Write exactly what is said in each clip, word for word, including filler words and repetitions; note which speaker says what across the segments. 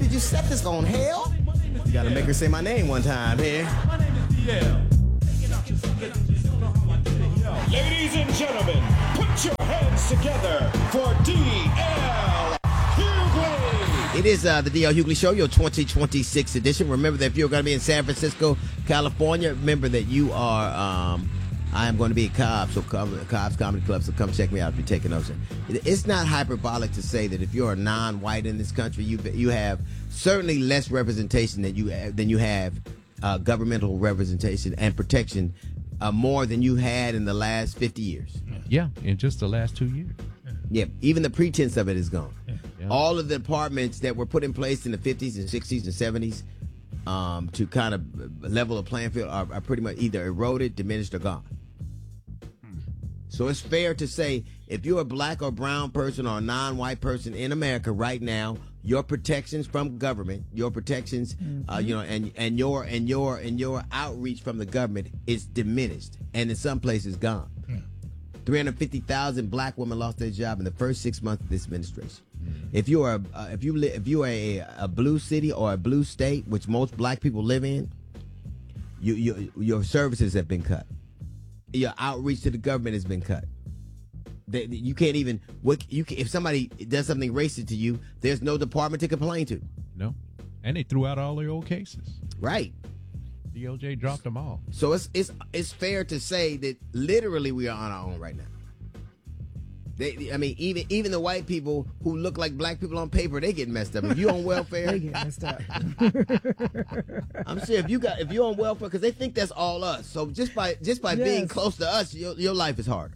Speaker 1: did you set this on, hell? You gotta make her say my name one time here.
Speaker 2: My name is D L.
Speaker 3: Ladies and gentlemen, put your hands together for D L Hughley.
Speaker 1: It is uh, the D L Hughley Show, your twenty twenty-six edition. Remember that if you're going to be in San Francisco, California, remember that you are, um, I am going to be at Cobb's, so come, Cobb's Comedy Club, so come check me out if you're taking those. It's not hyperbolic to say that if you're a non-white in this country, you you have certainly less representation than you have, than you have uh, governmental representation and protection uh, more than you had in the last fifty years.
Speaker 4: Yeah, in just the last two years.
Speaker 1: Yeah, even the pretense of it is gone.
Speaker 4: Yeah.
Speaker 1: All of the departments that were put in place in the fifties and sixties and seventies um, to kind of level a playing field are, are pretty much either eroded, diminished, or gone. Hmm. So it's fair to say if you're a black or brown person or a non-white person in America right now, your protections from government, your protections, mm-hmm. uh, you know, and and your and your and your outreach from the government is diminished, and in some places gone. three hundred fifty thousand black women lost their job in the first six months of this administration. Mm-hmm. If you are, uh, if you li- if you are a, a blue city or a blue state, which most black people live in, you, you your services have been cut. Your outreach to the government has been cut. They, you can't even what you can, if somebody does something racist to you, there's no department to complain to.
Speaker 4: No, and they threw out all their old cases.
Speaker 1: Right.
Speaker 4: D O J dropped them all.
Speaker 1: So it's it's it's fair to say that literally we are on our own right now. They, I mean, even even the white people who look like black people on paper, they get messed up. If you on welfare,
Speaker 5: they get messed up.
Speaker 1: I'm sure if you got if you're on welfare, because they think that's all us. So just by just by
Speaker 5: yes.
Speaker 1: being close to us, your your life is harder.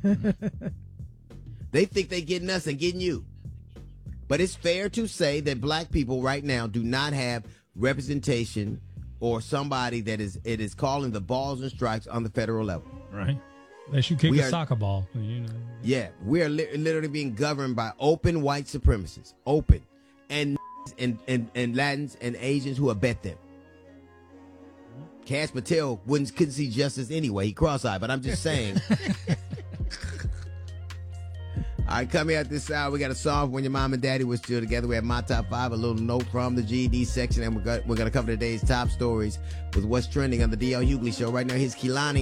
Speaker 1: They think they getting us and getting you. But it's fair to say that black people right now do not have representation or somebody that is it is calling the balls and strikes on the federal level.
Speaker 2: Right. Unless you kick
Speaker 1: we
Speaker 2: a
Speaker 1: are,
Speaker 2: soccer ball. You know.
Speaker 1: Yeah, we are li- literally being governed by open white supremacists. Open. And and, and, and Latins and Asians who abet them. Cash Patel wouldn't couldn't see justice anyway. He cross-eyed, but I'm just saying. All right, coming out this hour, we got a song When Your Mom and Daddy Was Still Together. We have my top five, a little note from the G E D section, and we're going we're to cover today's top stories with what's trending on the D L Hughley Show. Right now, here's Kehlani.